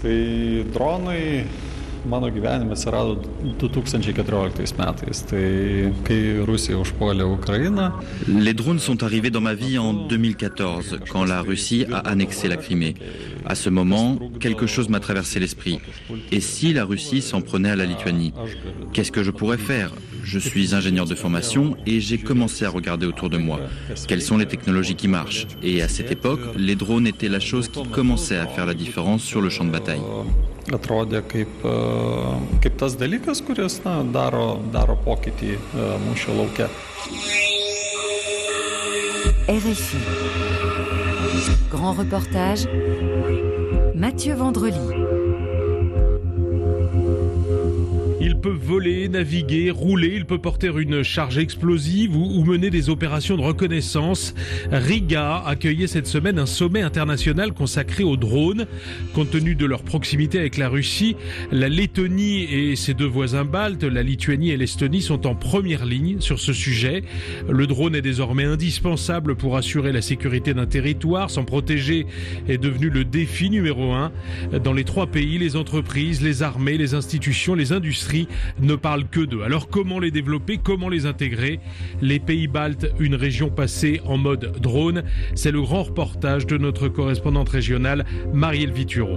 Tai dronai mano gyvenime atsirado 2014 metais, tai kai Rusija užpuolė Ukrainą. Les drones sont arrivés dans ma vie en 2014, quand la Russie a annexé la Crimée. À ce moment, quelque chose m'a traversé l'esprit. Et si la Russie s'en prenait à la Lituanie? Qu'est-ce que je pourrais faire? Je suis ingénieur de formation et j'ai commencé à regarder autour de moi. Quelles sont les technologies qui marchent? Et à cette époque, les drones étaient la chose qui commençait à faire la différence sur le champ de bataille. Atrodė kaip tas dalykas, kuris daro pokytį mūšio lauke. RFI. Grand reportage, Mathieu Vendrely. Il peut voler, naviguer, rouler, il peut porter une charge explosive ou mener des opérations de reconnaissance. Riga accueillait cette semaine un sommet international consacré aux drones. Compte tenu de leur proximité avec la Russie, la Lettonie et ses deux voisins baltes, la Lituanie et l'Estonie, sont en première ligne sur ce sujet. Le drone est désormais indispensable pour assurer la sécurité d'un territoire. S'en protéger est devenu le défi numéro 1. Dans les trois pays, les entreprises, les armées, les institutions, les industries ne parlent que d'eux. Alors comment les développer, comment les intégrer? Les pays baltes, une région passée en mode drone, c'est le grand reportage de notre correspondante régionale Marielle Vituro.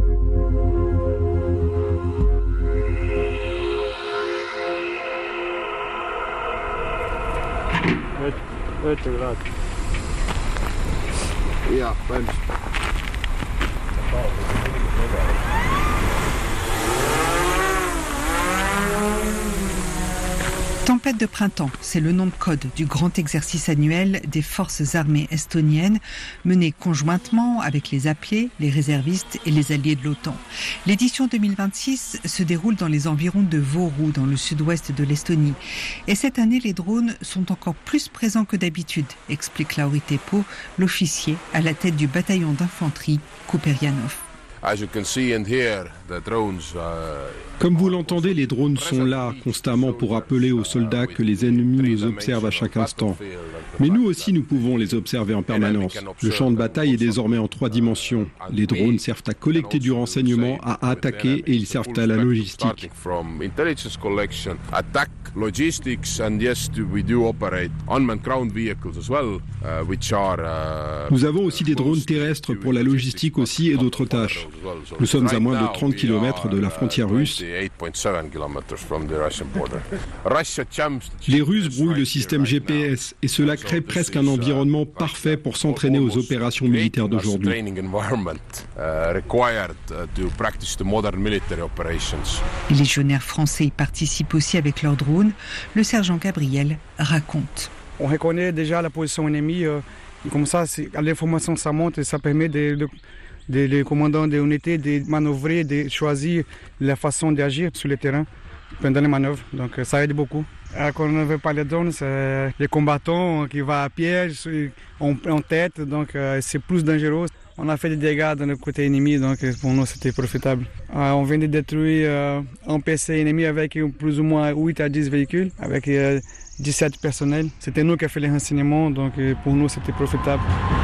Tempête de printemps, c'est le nom de code du grand exercice annuel des forces armées estoniennes mené conjointement avec les appelés, les réservistes et les alliés de l'OTAN. L'édition 2026 se déroule dans les environs de Võru, dans le sud-ouest de l'Estonie. Et cette année, les drones sont encore plus présents que d'habitude, explique Lauri Teppo, l'officier à la tête du bataillon d'infanterie Kuperjanov. Comme vous l'entendez, les drones sont là constamment pour rappeler aux soldats que les ennemis nous observent à chaque instant. Mais nous aussi, nous pouvons les observer en permanence. Le champ de bataille est désormais en 3 dimensions. Les drones servent à collecter du renseignement, à attaquer et ils servent à la logistique. Nous avons aussi des drones terrestres pour la logistique aussi et d'autres tâches. Nous sommes à moins de 30 km de la frontière russe. Les Russes brouillent le système GPS et cela crée presque un environnement parfait pour s'entraîner aux opérations militaires d'aujourd'hui. Les légionnaires français y participent aussi avec leurs drones. Le sergent Gabriel raconte. On reconnaît déjà la position ennemie. Comme ça, l'information ça monte et ça permet les commandants des unités de manœuvrer, de choisir la façon d'agir sur le terrain pendant les manœuvres. Donc ça aide beaucoup. Quand on ne veut pas les drones, c'est les combattants qui vont à pied, en tête, donc c'est plus dangereux. On a fait des dégâts dans le côté ennemi, donc pour nous c'était profitable. On vient de détruire un PC ennemi avec plus ou moins 8 à 10 véhicules, avec 17 personnels. C'était nous qui avons fait les renseignements, donc pour nous c'était profitable.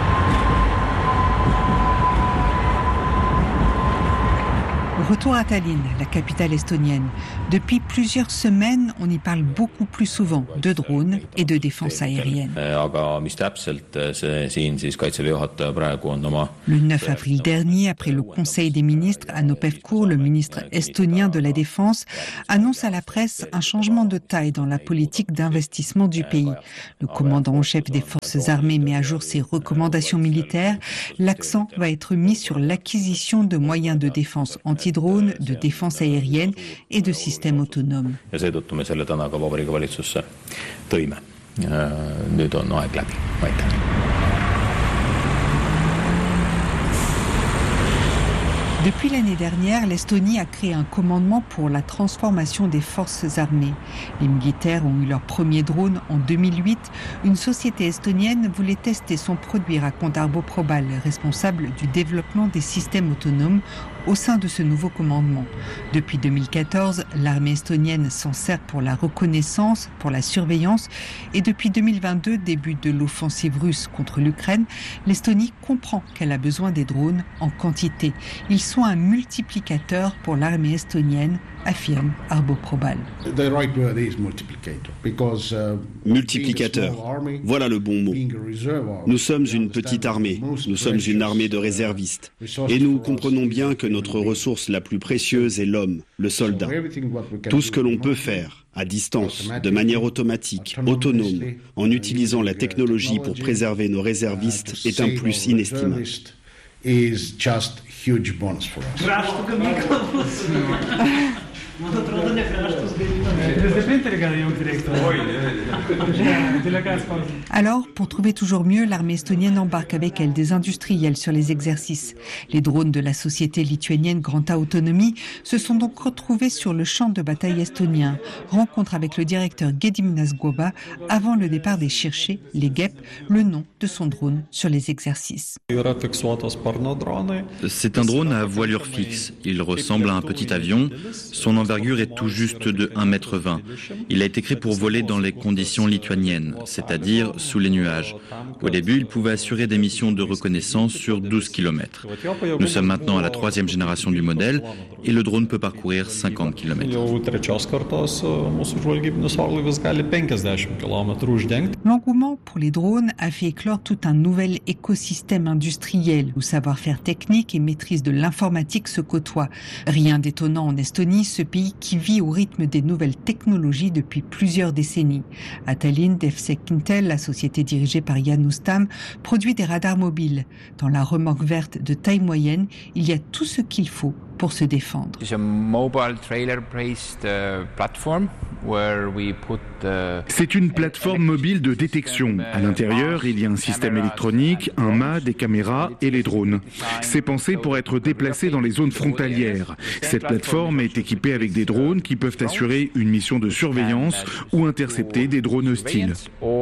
Retour à Tallinn, la capitale estonienne. Depuis plusieurs semaines, on y parle beaucoup plus souvent de drones et de défense aérienne. Le 9 avril dernier, après le Conseil des ministres à Nopevcourt, le ministre estonien de la Défense annonce à la presse un changement de taille dans la politique d'investissement du pays. Le commandant en chef des forces armées met à jour ses recommandations militaires. L'accent va être mis sur l'acquisition de moyens de défense anti-drones, de défense aérienne et de systèmes autonomes. Ja seetõttu me selle täna ka Vabariigi Valitsusse tõime. Nüüd on aeg läbi. Aitäh. Depuis l'année dernière, l'Estonie a créé un commandement pour la transformation des forces armées. Les militaires ont eu leur premier drone en 2008. Une société estonienne voulait tester son produit, raconte Arbo Probal, responsable du développement des systèmes autonomes au sein de ce nouveau commandement. Depuis 2014, l'armée estonienne s'en sert pour la reconnaissance, pour la surveillance. Et depuis 2022, début de l'offensive russe contre l'Ukraine, l'Estonie comprend qu'elle a besoin des drones en quantité. Ils sont un multiplicateur pour l'armée estonienne, affirme Arbo Probal. Multiplicateur, voilà le bon mot. Nous sommes une petite armée, nous sommes une armée de réservistes. Et nous comprenons bien que notre ressource la plus précieuse est l'homme, le soldat. Tout ce que l'on peut faire, à distance, de manière automatique, autonome, en utilisant la technologie pour préserver nos réservistes, est un plus inestimable. Alors, pour trouver toujours mieux, l'armée estonienne embarque avec elle des industriels sur les exercices. Les drones de la société lituanienne Granta Autonomy se sont donc retrouvés sur le champ de bataille estonien. Rencontre avec le directeur Gediminas Guoba avant le départ des Cherchés, les guêpes, le nom de son drone sur les exercices. C'est un drone à voilure fixe. Il ressemble à un petit avion. Son envergure est tout juste de 1,20 m. Il a été créé pour voler dans les conditions lituaniennes, c'est-à-dire sous les nuages. Au début, il pouvait assurer des missions de reconnaissance sur 12 km. Nous sommes maintenant à la 3e génération du modèle et le drone peut parcourir 50 km. L'engouement pour les drones a fait éclore tout un nouvel écosystème industriel où savoir-faire technique et maîtrise de l'informatique se côtoient. Rien d'étonnant en Estonie, ce pays qui vit au rythme des nouvelles technologies depuis plusieurs décennies. À Tallinn, DevSec Intel, la société dirigée par Jan Ustam, produit des radars mobiles. Dans la remorque verte de taille moyenne, il y a tout ce qu'il faut pour se défendre. C'est une plateforme mobile de détection. À l'intérieur, il y a un système électronique, un mât, des caméras et les drones. C'est pensé pour être déplacé dans les zones frontalières. Cette plateforme est équipée avec des drones qui peuvent assurer une mission de surveillance ou intercepter des drones hostiles.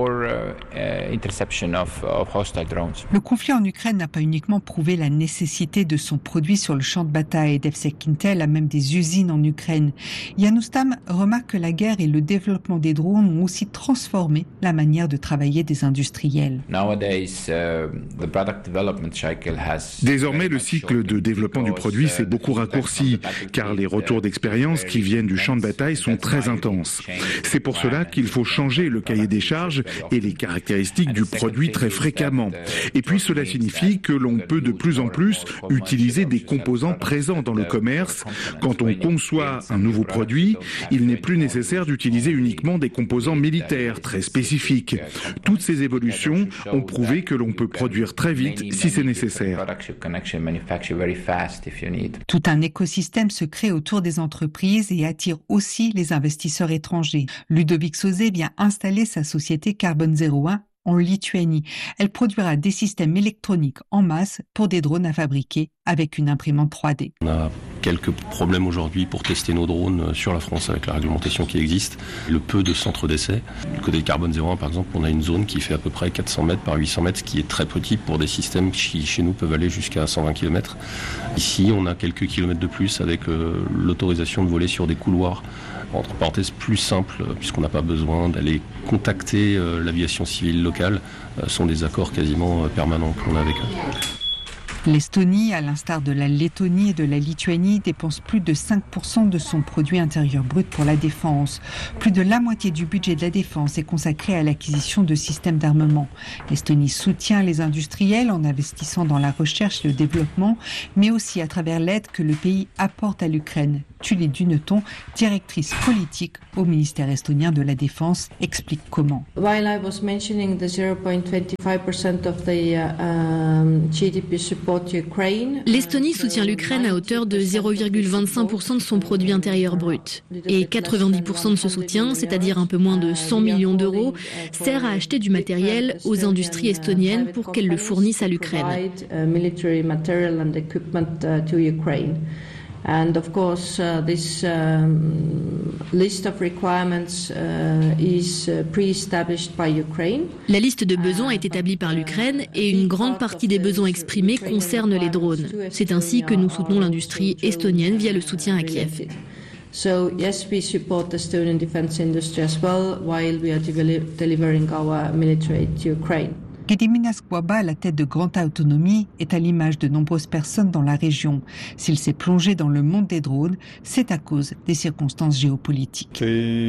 Le conflit en Ukraine n'a pas uniquement prouvé la nécessité de son produit sur le champ de bataille. DevSec Intel a même des usines en Ukraine. Jan Ustam remarque que la guerre et le développement des drones ont aussi transformé la manière de travailler des industriels. Désormais, le cycle de développement du produit s'est beaucoup raccourci, car les retours d'expérience qui viennent du champ de bataille sont très intenses. C'est pour cela qu'il faut changer le cahier des charges et les caractéristiques du produit très fréquemment. Et puis cela signifie que l'on peut de plus en plus utiliser des composants présents dans le commerce. Quand on conçoit un nouveau produit, il n'est plus nécessaire d'utiliser uniquement des composants militaires très spécifiques. Toutes ces évolutions ont prouvé que l'on peut produire très vite si c'est nécessaire. Tout un écosystème se crée autour des entreprises et attire aussi les investisseurs étrangers. Ludovic Sauzet vient installer sa société Carbone 01 en Lituanie. Elle produira des systèmes électroniques en masse pour des drones à fabriquer avec une imprimante 3D. On a quelques problèmes aujourd'hui pour tester nos drones sur la France avec la réglementation qui existe. Le peu de centres d'essai. Du côté de Carbone 01, par exemple, on a une zone qui fait à peu près 400 mètres par 800 mètres, ce qui est très petit pour des systèmes qui, chez nous, peuvent aller jusqu'à 120 km. Ici, on a quelques kilomètres de plus avec l'autorisation de voler sur des couloirs, entre parenthèses, plus simples, puisqu'on n'a pas besoin d'aller contacter l'aviation civile locale. Ce sont des accords quasiment permanents qu'on a avec eux. L'Estonie, à l'instar de la Lettonie et de la Lituanie, dépense plus de 5% de son produit intérieur brut pour la défense. Plus de la moitié du budget de la défense est consacré à l'acquisition de systèmes d'armement. L'Estonie soutient les industriels en investissant dans la recherche et le développement, mais aussi à travers l'aide que le pays apporte à l'Ukraine. Tuuli Duneton, directrice politique au ministère estonien de la Défense, explique comment. While I was mentioning the 0.25% of the GDP support Ukraine, l'Estonie soutient l'Ukraine à hauteur de 0,25% de son produit intérieur brut. Et 90% de ce soutien, c'est-à-dire un peu moins de 100 millions d'euros, sert à acheter du matériel aux industries estoniennes pour qu'elles le fournissent à l'Ukraine. And of course, this list of requirements is pre-established by Ukraine. La liste de besoins est établie par l'Ukraine et une grande partie des besoins exprimés concerne les drones. C'est ainsi que nous soutenons l'industrie estonienne via le soutien à Kiev. So yes, we support the Estonian defense industry as well while we are delivering our military aid to Ukraine. Gediminas Gwaba, à la tête de Granta Autonomy, est à l'image de nombreuses personnes dans la région. S'il s'est plongé dans le monde des drones, c'est à cause des circonstances géopolitiques.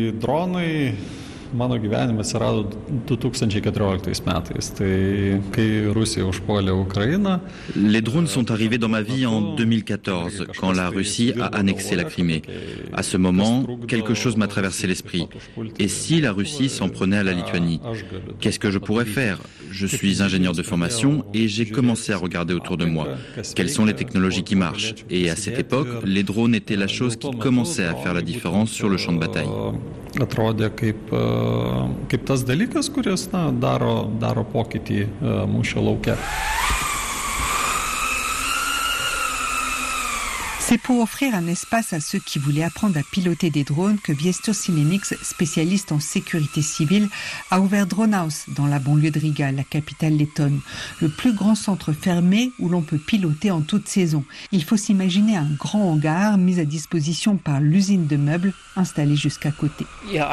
Mano gyvenime atsirado 2014 metais, tai kai Rusija užpuolė Ukrainą. Les drones sont arrivés dans ma vie en 2014, quand la Russie a annexé la Crimée. À ce moment, quelque chose m'a traversé l'esprit. Et si la Russie s'en prenait à la Lituanie? Qu'est-ce que je pourrais faire? Je suis ingénieur de formation et j'ai commencé à regarder autour de moi. Quelles sont les technologies qui marchent? Et à cette époque, les drones étaient la chose qui commençait à faire la différence sur le champ de bataille. Atrodė kaip tas dalykas, kuris daro pokytį mūšio lauke. C'est pour offrir un espace à ceux qui voulaient apprendre à piloter des drones que Viestur Silenix, spécialiste en sécurité civile, a ouvert Drone House dans la banlieue de Riga, la capitale lettonne. Le plus grand centre fermé où l'on peut piloter en toute saison. Il faut s'imaginer un grand hangar mis à disposition par l'usine de meubles installée juste à côté.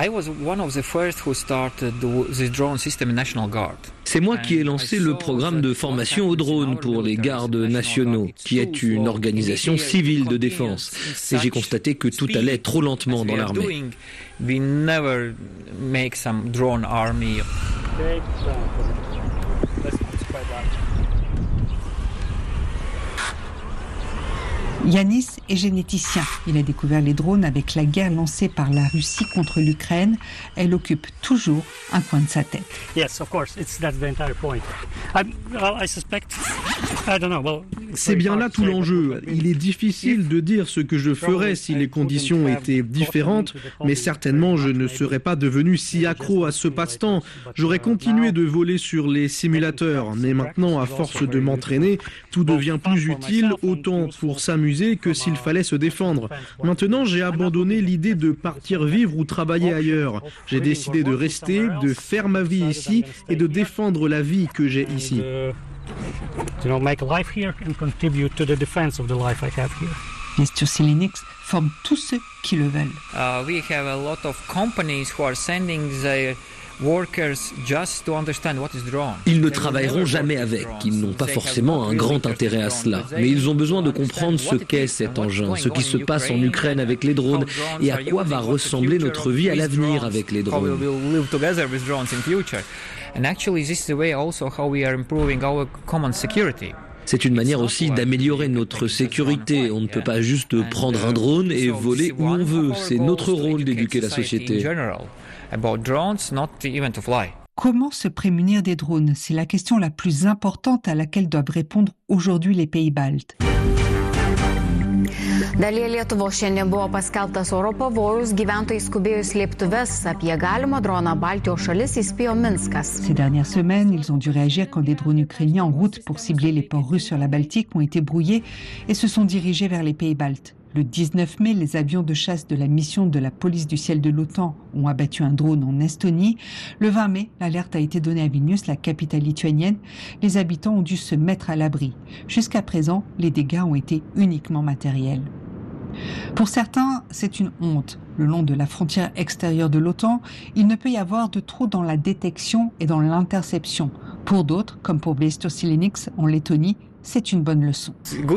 C'est moi qui ai lancé le programme de formation aux drones pour les gardes nationaux, qui est une organisation civile de défense. Et j'ai constaté que tout allait trop lentement dans l'armée. Yanis est généticien. Il a découvert les drones avec la guerre lancée par la Russie contre l'Ukraine. Elle occupe toujours un coin de sa tête. C'est bien là tout l'enjeu. Il est difficile de dire ce que je ferais si les conditions étaient différentes, mais certainement je ne serais pas devenu si accro à ce passe-temps. J'aurais continué de voler sur les simulateurs, mais maintenant, à force de m'entraîner, tout devient plus utile, autant pour s'amuser que s'il fallait se défendre. Maintenant, j'ai abandonné l'idée de partir vivre ou travailler ailleurs. J'ai décidé de rester, de faire ma vie ici et de défendre la vie que j'ai ici. Viestur Silenix forme tous ceux qui le veulent. Ils ne travailleront jamais avec, ils n'ont pas forcément un grand intérêt à cela, mais ils ont besoin de comprendre ce qu'est cet engin, ce qui se passe en Ukraine avec les drones et à quoi va ressembler notre vie à l'avenir avec les drones. C'est une manière aussi d'améliorer notre sécurité. On ne peut pas juste prendre un drone et voler où on veut. C'est notre rôle d'éduquer la société. Comment se prémunir des drones? C'est la question la plus importante à laquelle doivent répondre aujourd'hui les pays baltes. Dalyje Lietuvos šiandien buvo paskelbtas oro pavojus, gyventojai skubėjo į slėptuves, apie galimą droną Baltijos šalis įspėjo Minskas. Ces dernières semaines, ils ont dû réagir quand des drones ukrainiens en route pour cibler les ports russes sur la Baltique ont été brouillés et se sont dirigés vers les pays baltes. Le 19 mai, les avions de chasse de la mission de la police du ciel de l'OTAN ont abattu un drone en Estonie. Le 20 mai, l'alerte a été donnée à Vilnius, la capitale lituanienne. Les habitants ont dû se mettre à l'abri. Jusqu'à présent, les dégâts ont été uniquement matériels. Pour certains, c'est une honte. Le long de la frontière extérieure de l'OTAN, il ne peut y avoir de trou dans la détection et dans l'interception. Pour d'autres, comme pour Viestur Silenix en Lettonie, c'est une bonne leçon.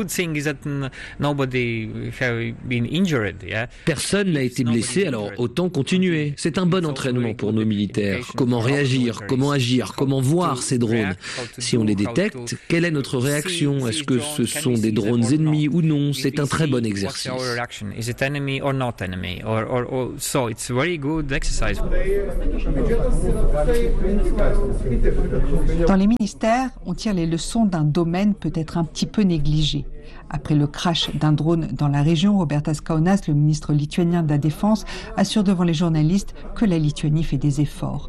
Personne n'a été blessé, alors autant continuer. C'est un bon entraînement pour nos militaires. Comment réagir, comment agir, comment voir ces drones. Si on les détecte, quelle est notre réaction? Est-ce que ce sont des drones ennemis ou non? C'est un très bon exercice. Dans les ministères, on tire les leçons d'un domaine peut-être un petit peu négligé. Après le crash d'un drone dans la région, Robertas Kaunas, le ministre lituanien de la Défense, assure devant les journalistes que la Lituanie fait des efforts.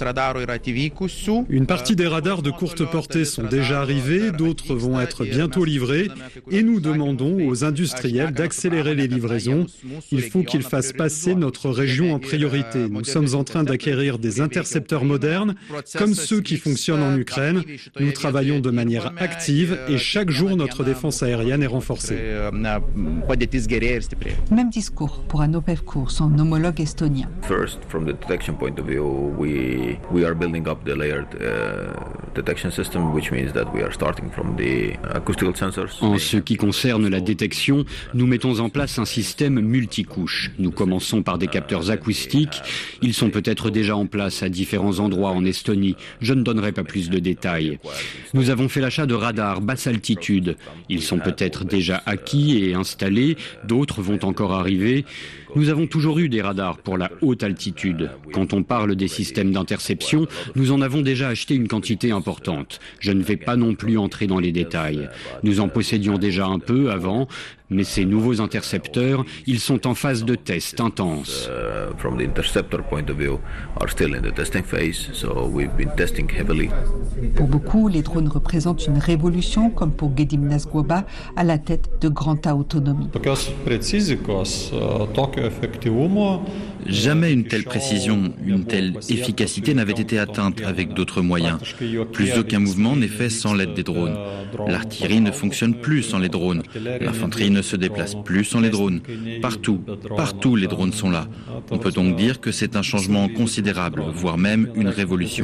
Une partie des radars de courte portée sont déjà arrivés, d'autres vont être bientôt livrés et nous demandons aux industriels d'accélérer les livraisons. Il faut qu'ils fassent passer notre région en priorité. Nous sommes en train d'acquérir des intercepteurs modernes comme ceux qui fonctionnent en Ukraine. Nous travaillons de manière active et chaque jour notre défense aérienne aérienne est renforcée. Même discours pour Hanno Pevkur, son homologue estonien. First, from the detection point of view, we are building up the layered detection system, which means that we are starting from the acoustical sensors. En ce qui concerne la détection, nous mettons en place un système multicouche. Nous commençons par des capteurs acoustiques. Ils sont peut-être déjà en place à différents endroits en Estonie. Je ne donnerai pas plus de détails. Nous avons fait l'achat de radars basse altitude. Ils sont peut-être déjà acquis et installés. D'autres vont encore arriver. Nous avons toujours eu des radars pour la haute altitude. Quand on parle des systèmes d'interception, nous en avons déjà acheté une quantité importante. Je ne vais pas non plus entrer dans les détails. Nous en possédions déjà un peu avant, mais ces nouveaux intercepteurs, ils sont en phase de test intense. Pour beaucoup, les drones représentent une révolution, comme pour Gedim Nazgoba, à la tête de Granta Autonomy. Jamais une telle précision, une telle efficacité n'avait été atteinte avec d'autres moyens. Plus aucun mouvement n'est fait sans l'aide des drones. L'artillerie ne fonctionne plus sans les drones. L'infanterie ne se déplace plus sans les drones. Partout les drones sont là. On peut donc dire que c'est un changement considérable, voire même une révolution.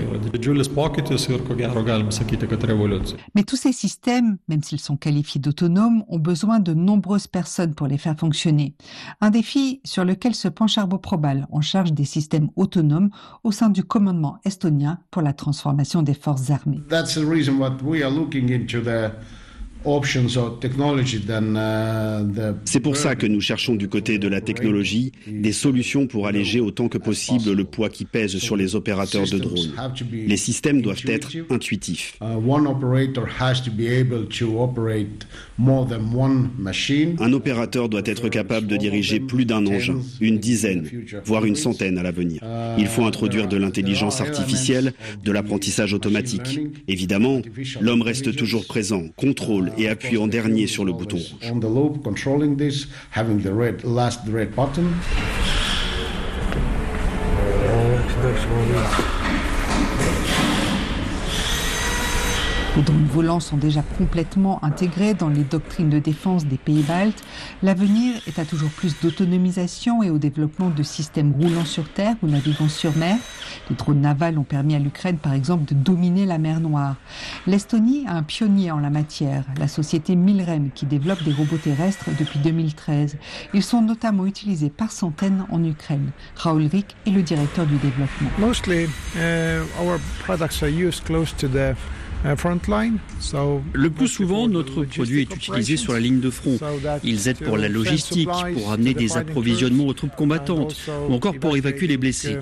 Mais tous ces systèmes, même s'ils sont qualifiés d'autonomes, ont besoin de nombreuses personnes pour les faire fonctionner. Un défi sur lequel se penche Arbo Probal, en charge des systèmes autonomes au sein du commandement estonien pour la transformation des forces armées. C'est pour ça que nous cherchons du côté de la technologie des solutions pour alléger autant que possible le poids qui pèse sur les opérateurs de drones. Les systèmes doivent être intuitifs. Un opérateur doit être capable de diriger plus d'un engin, une dizaine, voire une centaine à l'avenir. Il faut introduire de l'intelligence artificielle, de l'apprentissage automatique. Évidemment, l'homme reste toujours présent, contrôle et appuie en dernier sur le bouton rouge. Les drones volants sont déjà complètement intégrés dans les doctrines de défense des pays baltes. L'avenir est à toujours plus d'autonomisation et au développement de systèmes roulant sur terre ou naviguant sur mer. Les drones navals ont permis à l'Ukraine, par exemple, de dominer la mer Noire. L'Estonie a un pionnier en la matière, la société Milrem, qui développe des robots terrestres depuis 2013. Ils sont notamment utilisés par centaines en Ukraine. Raoul Rik est le directeur du développement. Mostly, our products are used close to the Le plus souvent, notre produit est utilisé sur la ligne de front. Ils aident pour la logistique, pour amener des approvisionnements aux troupes combattantes, ou encore pour évacuer les blessés.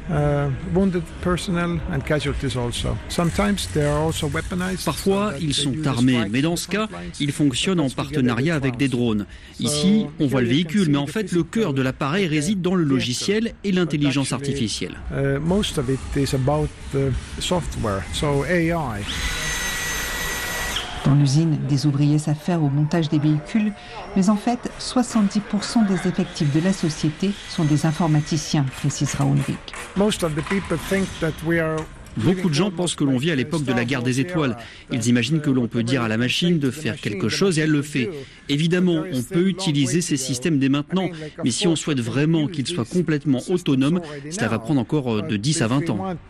Parfois, ils sont armés, mais dans ce cas, ils fonctionnent en partenariat avec des drones. Ici, on voit le véhicule, mais en fait, le cœur de l'appareil réside dans le logiciel et l'intelligence artificielle. Dans l'usine, des ouvriers s'affairent au montage des véhicules, mais en fait, 70% des effectifs de la société sont des informaticiens, précise Raoul Rik. Beaucoup de gens pensent que l'on vit à l'époque de la guerre des étoiles. Ils imaginent que l'on peut dire à la machine de faire quelque chose et elle le fait. Évidemment, on peut utiliser ces systèmes dès maintenant, mais si on souhaite vraiment qu'ils soient complètement autonomes, cela va prendre encore de 10 à 20 ans.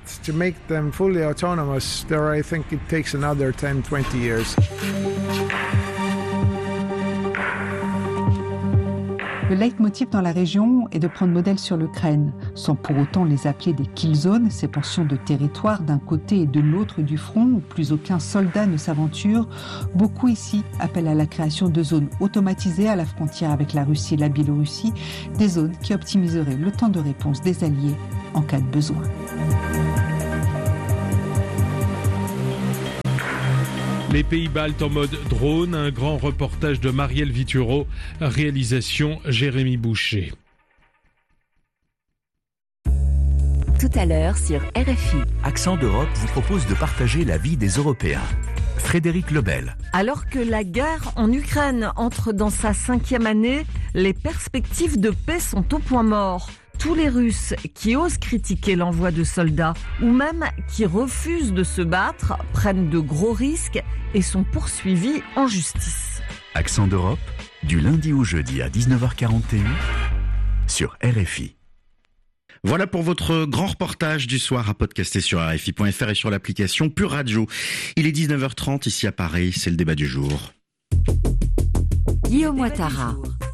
Le leitmotiv dans la région est de prendre modèle sur l'Ukraine, sans pour autant les appeler des kill zones, ces portions de territoire d'un côté et de l'autre du front où plus aucun soldat ne s'aventure. Beaucoup ici appellent à la création de zones automatisées à la frontière avec la Russie et la Biélorussie, des zones qui optimiseraient le temps de réponse des alliés en cas de besoin. Les pays baltes en mode drone, un grand reportage de Marielle Vituro, réalisation Jérémy Boucher. Tout à l'heure sur RFI. Accent d'Europe vous propose de partager la vie des Européens. Frédéric Lebel. Alors que la guerre en Ukraine entre dans sa 5e année, les perspectives de paix sont au point mort. Tous les Russes qui osent critiquer l'envoi de soldats ou même qui refusent de se battre prennent de gros risques et sont poursuivis en justice. Accent d'Europe, du lundi au jeudi à 19h41 sur RFI. Voilà pour votre grand reportage du soir à podcaster sur RFI.fr et sur l'application Pure Radio. Il est 19h30 ici à Paris, c'est le débat du jour. Guillaume Ouattara.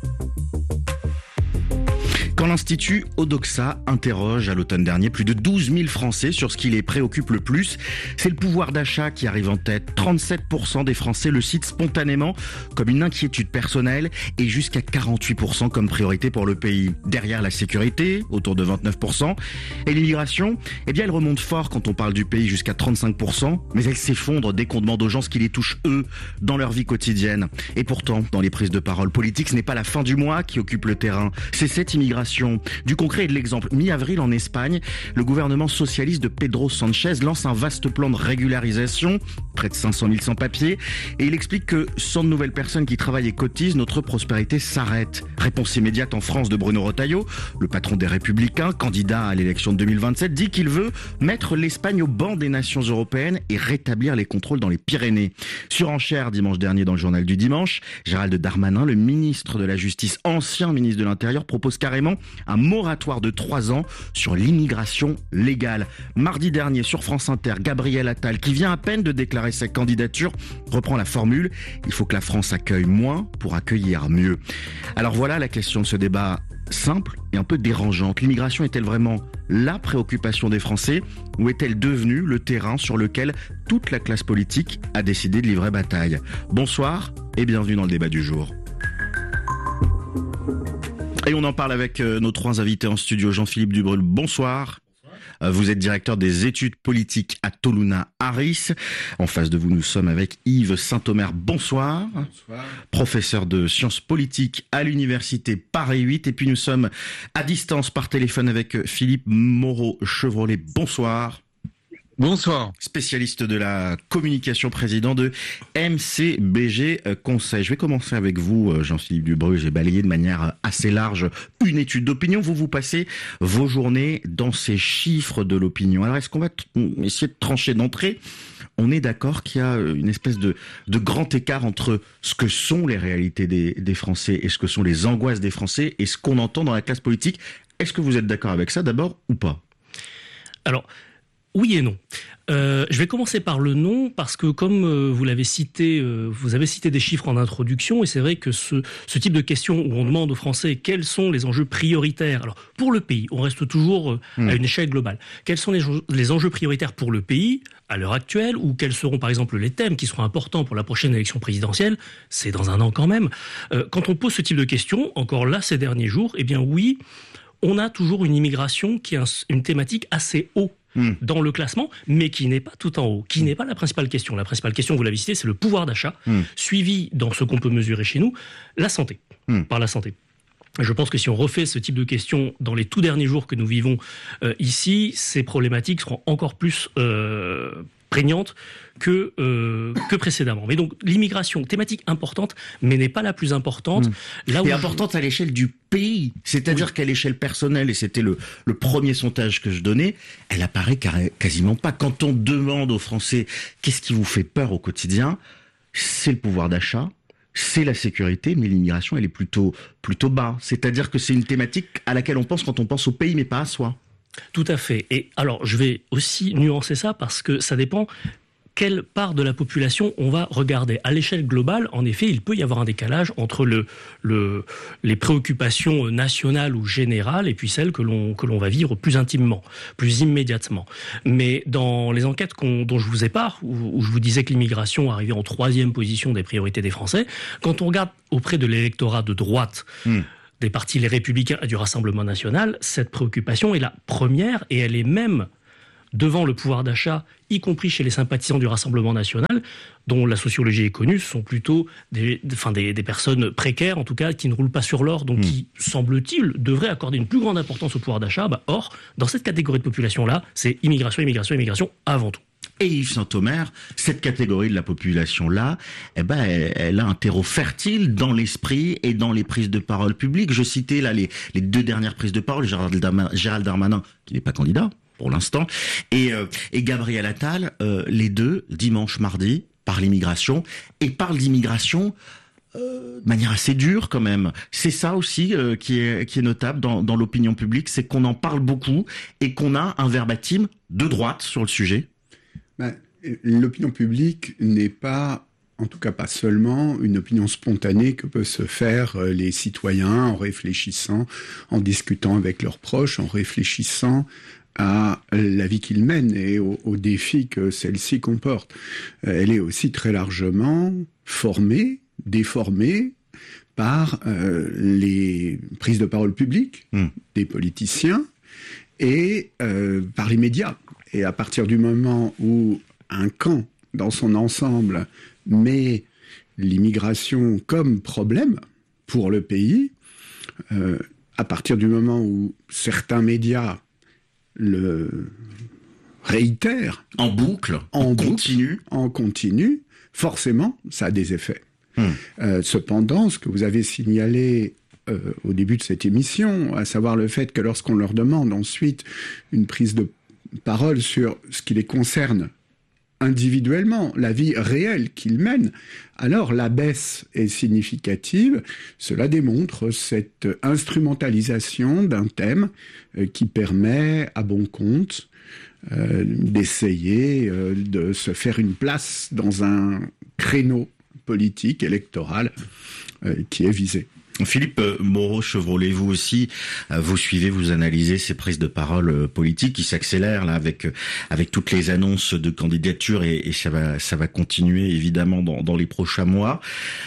Quand l'Institut Odoxa interroge à l'automne dernier plus de 12 000 Français sur ce qui les préoccupe le plus, c'est le pouvoir d'achat qui arrive en tête. 37% des Français le citent spontanément comme une inquiétude personnelle et jusqu'à 48% comme priorité pour le pays. Derrière la sécurité, autour de 29%, et l'immigration, eh bien elle remonte fort quand on parle du pays jusqu'à 35%, mais elle s'effondre dès qu'on demande aux gens ce qui les touche eux dans leur vie quotidienne. Et pourtant, dans les prises de parole politiques, ce n'est pas la fin du mois qui occupe le terrain, c'est cette immigration. Du concret et de l'exemple. Mi-avril en Espagne, le gouvernement socialiste de Pedro Sanchez lance un vaste plan de régularisation, près de 500 000 sans-papiers, et il explique que sans de nouvelles personnes qui travaillent et cotisent, notre prospérité s'arrête. Réponse immédiate en France de Bruno Retailleau, le patron des Républicains, candidat à l'élection de 2027, dit qu'il veut mettre l'Espagne au banc des nations européennes et rétablir les contrôles dans les Pyrénées. Surenchère dimanche dernier dans le journal du dimanche, Gérald Darmanin, le ministre de la Justice, ancien ministre de l'Intérieur, propose carrément un moratoire de 3 ans sur l'immigration légale. Mardi dernier, sur France Inter, Gabriel Attal, qui vient à peine de déclarer sa candidature, reprend la formule « Il faut que la France accueille moins pour accueillir mieux ». Alors voilà la question de ce débat simple et un peu dérangeante. L'immigration est-elle vraiment la préoccupation des Français ou est-elle devenue le terrain sur lequel toute la classe politique a décidé de livrer bataille ? Bonsoir et bienvenue dans le débat du jour. Et on en parle avec nos 3 invités en studio. Jean-Philippe Dubrul, bonsoir. Vous êtes directeur des études politiques à Toluna Harris. En face de vous, nous sommes avec Yves Saint-Omer. Bonsoir. Bonsoir. Professeur de sciences politiques à l'université Paris 8. Et puis nous sommes à distance par téléphone avec Philippe Moreau-Chevrolet. Bonsoir. Bonsoir. Spécialiste de la communication, président de MCBG Conseil. Je vais commencer avec vous, Jean-Philippe Dubrul. J'ai balayé de manière assez large une étude d'opinion. Vous passez vos journées dans ces chiffres de l'opinion. Alors, est-ce qu'on va essayer de trancher d'entrée ? On est d'accord qu'il y a une espèce de grand écart entre ce que sont les réalités des Français et ce que sont les angoisses des Français et ce qu'on entend dans la classe politique. Est-ce que vous êtes d'accord avec ça d'abord ou pas ? Alors, oui et non. Je vais commencer par le non parce que comme vous l'avez cité, vous avez cité des chiffres en introduction et c'est vrai que ce type de question où on demande aux Français quels sont les enjeux prioritaires. Alors pour le pays, on reste toujours à une échelle globale. Quels sont les enjeux prioritaires pour le pays à l'heure actuelle ou quels seront par exemple les thèmes qui seront importants pour la prochaine élection présidentielle ? C'est dans un an quand même. Quand on pose ce type de questions, encore là ces derniers jours, eh bien oui, on a toujours une immigration qui est une thématique assez haut dans le classement, mais qui n'est pas tout en haut, qui n'est pas la principale question. La principale question, vous l'avez cité, c'est le pouvoir d'achat, suivi dans ce qu'on peut mesurer chez nous, la santé, par la santé. Je pense que si on refait ce type de questions dans les tout derniers jours que nous vivons ici, ces problématiques seront encore plus prégnante que précédemment. Mais donc l'immigration, thématique importante, mais n'est pas la plus importante. Là où importante à l'échelle du pays, c'est-à-dire qu'à l'échelle personnelle, et c'était le premier sondage que je donnais, elle apparaît quasiment pas. Quand on demande aux Français qu'est-ce qui vous fait peur au quotidien, c'est le pouvoir d'achat, c'est la sécurité, mais l'immigration, elle est plutôt bas. C'est-à-dire que c'est une thématique à laquelle on pense quand on pense au pays, mais pas à soi. Tout à fait. Et alors, je vais aussi nuancer ça parce que ça dépend quelle part de la population on va regarder. À l'échelle globale, en effet, il peut y avoir un décalage entre les préoccupations nationales ou générales et puis celles que l'on va vivre plus intimement, plus immédiatement. Mais dans les enquêtes dont je vous ai parlé, où je vous disais que l'immigration arrivait en 3e position des priorités des Français, quand on regarde auprès de l'électorat de droite, des partis Les Républicains et du Rassemblement National, cette préoccupation est la première et elle est même devant le pouvoir d'achat, y compris chez les sympathisants du Rassemblement National, dont la sociologie est connue, ce sont plutôt des personnes précaires, en tout cas, qui ne roulent pas sur l'or, donc qui, semble-t-il, devraient accorder une plus grande importance au pouvoir d'achat. Or, dans cette catégorie de population-là, c'est immigration, immigration, immigration avant tout. Et Yves Saint-Omer, cette catégorie de la population-là, elle a un terreau fertile dans l'esprit et dans les prises de parole publiques. Je citais là les 2 dernières prises de parole, Gérald Darmanin, qui n'est pas candidat pour l'instant, et Gabriel Attal, les deux, dimanche, mardi, parlent immigration, et parlent d'immigration de manière assez dure quand même. C'est ça aussi qui est notable dans l'opinion publique, c'est qu'on en parle beaucoup et qu'on a un verbatim de droite sur le sujet. L'opinion publique n'est pas, en tout cas pas seulement, une opinion spontanée que peuvent se faire les citoyens en réfléchissant, en discutant avec leurs proches, en réfléchissant à la vie qu'ils mènent et aux défis que celle-ci comporte. Elle est aussi très largement formée, déformée par les prises de parole publiques des politiciens et par les médias. Et à partir du moment où un camp, dans son ensemble, met l'immigration comme problème pour le pays, à partir du moment où certains médias le réitèrent en boucle, en continu, forcément, ça a des effets. Cependant, ce que vous avez signalé au début de cette émission, à savoir le fait que lorsqu'on leur demande ensuite une prise de parole sur ce qui les concerne individuellement, la vie réelle qu'ils mènent, alors la baisse est significative. Cela démontre cette instrumentalisation d'un thème qui permet, à bon compte, d'essayer de se faire une place dans un créneau politique, électoral, qui est visé. Philippe Moreau-Chevrolet, vous aussi, vous suivez, vous analysez ces prises de parole politiques qui s'accélèrent là avec toutes les annonces de candidature et ça va continuer évidemment dans les prochains mois.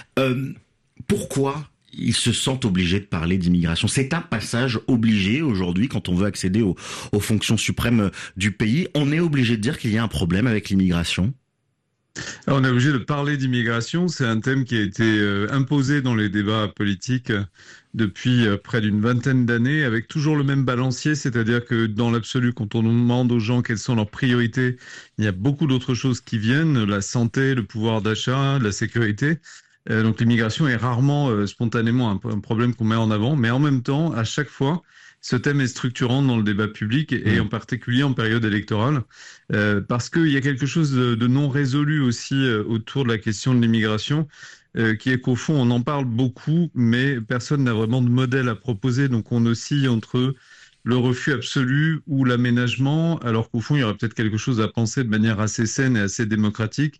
Pourquoi ils se sentent obligés de parler d'immigration? C'est un passage obligé aujourd'hui quand on veut accéder aux fonctions suprêmes du pays. On est obligé de dire qu'il y a un problème avec l'immigration? Alors, on est obligé de parler d'immigration. C'est un thème qui a été imposé dans les débats politiques depuis près d'une vingtaine d'années, avec toujours le même balancier, c'est-à-dire que dans l'absolu, quand on demande aux gens quelles sont leurs priorités, il y a beaucoup d'autres choses qui viennent, la santé, le pouvoir d'achat, la sécurité. Donc l'immigration est rarement spontanément un problème qu'on met en avant, mais en même temps, à chaque fois, ce thème est structurant dans le débat public et en particulier en période électorale, parce qu'il y a quelque chose de non résolu aussi autour de la question de l'immigration, qui est qu'au fond, on en parle beaucoup, mais personne n'a vraiment de modèle à proposer, donc on oscille entre le refus absolu ou l'aménagement, alors qu'au fond, il y aurait peut-être quelque chose à penser de manière assez saine et assez démocratique